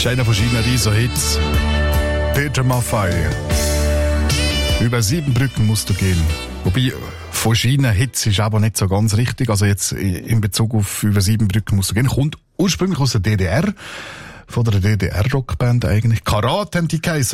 ist einer von seinen Riesen-Hits. Peter Maffay. Über 7 Brücken musst du gehen. Wobei, von Schienen-Hits ist aber nicht so ganz richtig. Also jetzt in Bezug auf über 7 Brücken musst du gehen. Kommt ursprünglich aus der DDR. Von der DDR-Rockband eigentlich. Karat haben die geheissen.